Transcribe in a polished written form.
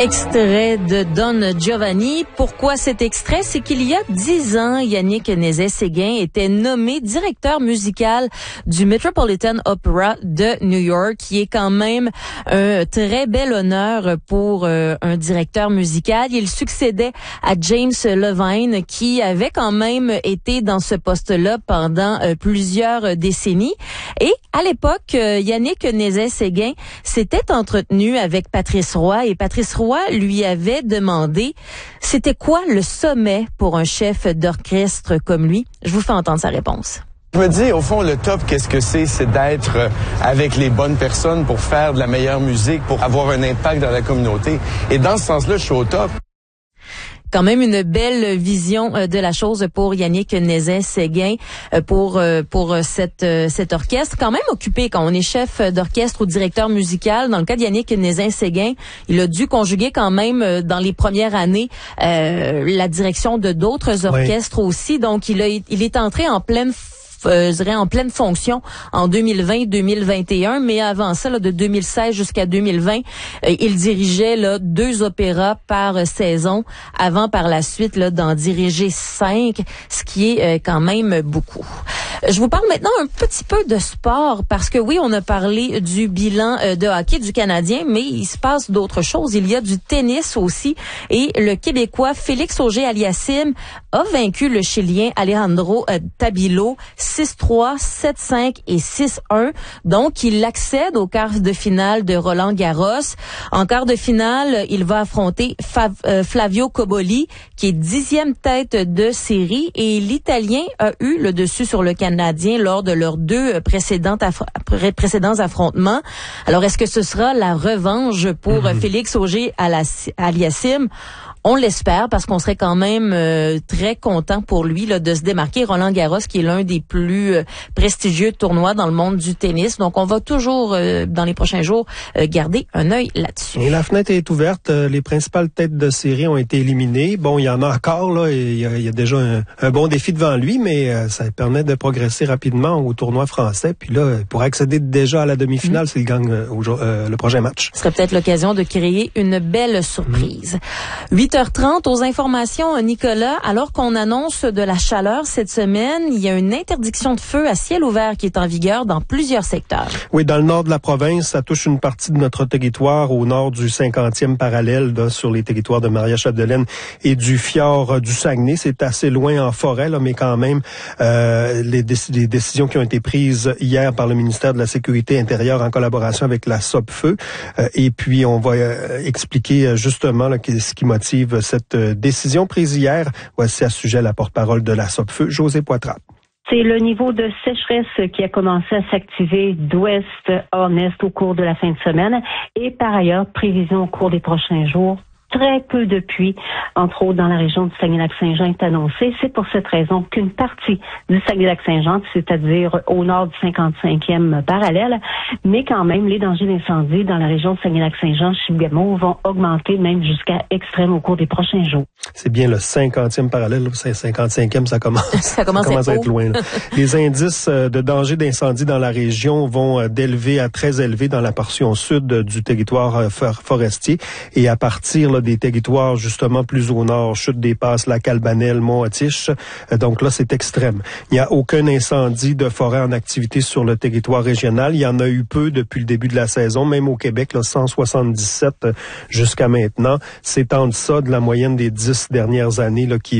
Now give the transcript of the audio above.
Extrait de Don Giovanni. Pourquoi cet extrait? C'est qu'il y a 10 ans, Yannick Nézet-Séguin était nommé directeur musical du Metropolitan Opera de New York, qui est quand même un très bel honneur pour un directeur musical. Il succédait à James Levine, qui avait quand même été dans ce poste-là pendant plusieurs décennies. Et à l'époque, Yannick Nézet-Séguin s'était entretenu avec Patrice Roy, et Patrice Roy lui avait demandé c'était quoi le sommet pour un chef d'orchestre comme lui. Je vous fais entendre sa réponse. Je me dis, au fond, le top, qu'est-ce que c'est? C'est d'être avec les bonnes personnes pour faire de la meilleure musique, pour avoir un impact dans la communauté. Et dans ce sens-là, je suis au top. Quand même une belle vision de la chose pour Yannick Nézet-Séguin, pour cet orchestre. Quand même occupé quand on est chef d'orchestre ou directeur musical. Dans le cas de Yannick Nézet-Séguin, il a dû conjuguer quand même dans les premières années la direction de d'autres orchestres aussi. Donc il est entré en pleine fonction en 2020-2021, mais avant ça, là, de 2016 jusqu'à 2020, il dirigeait 2 opéras par saison, avant par la suite d'en diriger 5, ce qui est quand même beaucoup. Je vous parle maintenant un petit peu de sport, parce que oui, on a parlé du bilan de hockey du Canadien, mais il se passe d'autres choses. Il y a du tennis aussi, et le Québécois Félix Auger-Aliassime a vaincu le Chilien Alejandro Tabilo 6-3, 7-5 et 6-1. Donc, il accède au quart de finale de Roland-Garros. En quart de finale, il va affronter Flavio Cobolli, qui est 10e tête de série, et l'Italien a eu le dessus sur le Canadien lors de leurs 2 précédents affrontements. Alors, est-ce que ce sera la revanche pour Félix Auger-Aliassime? On l'espère, parce qu'on serait quand même très content pour lui de se démarquer. Roland-Garros, qui est l'un des plus prestigieux tournois dans le monde du tennis. Donc, on va toujours, dans les prochains jours, garder un œil là-dessus. Et la fenêtre est ouverte. Les principales têtes de série ont été éliminées. Bon, il y en a encore, là. Il y a déjà un bon défi devant lui, mais ça permet de progresser rapidement au tournoi français. Puis là, pour accéder déjà à la demi-finale, s'il gagne le prochain match. Ce serait peut-être l'occasion de créer une belle surprise. 8h30 aux informations, Nicolas. Alors qu'on annonce de la chaleur cette semaine, il y a une interdiction de feu à ciel ouvert qui est en vigueur dans plusieurs secteurs. Oui, dans le nord de la province, ça touche une partie de notre territoire au nord du 50e parallèle sur les territoires de Maria-Chapdelaine et du fjord du Saguenay. C'est assez loin en forêt, là, mais quand même, les décisions qui ont été prises hier par le ministère de la Sécurité intérieure en collaboration avec la SOPFEU. Et puis, on va expliquer justement ce qui motive cette décision prise hier. Voici à ce sujet la porte-parole de la SOPFEU, Josée Poitras. C'est le niveau de sécheresse qui a commencé à s'activer d'ouest en est au cours de la fin de semaine. Et par ailleurs, prévision au cours des prochains jours. Très peu de pluie, entre autres dans la région du Saguenay-Lac-Saint-Jean, est annoncée. C'est pour cette raison qu'une partie du Saguenay-Lac-Saint-Jean, c'est-à-dire au nord du 55e parallèle, mais quand même, les dangers d'incendie dans la région du Saguenay-Lac-Saint-Jean, Chibougamau, vont augmenter même jusqu'à extrême au cours des prochains jours. C'est bien le 50e parallèle, c'est 55e, ça commence à être loin. Là. Les indices de danger d'incendie dans la région vont d'élevé à très élevé dans la portion sud du territoire forestier, et à partir des territoires justement plus au nord, Chute des Passes, Lac-Albanel, Mont-Atiche. Donc là, c'est extrême. Il n'y a aucun incendie de forêt en activité sur le territoire régional. Il y en a eu peu depuis le début de la saison, même au Québec, là, 177 jusqu'à maintenant. C'est en deçà de la moyenne des 10 dernières années là, qui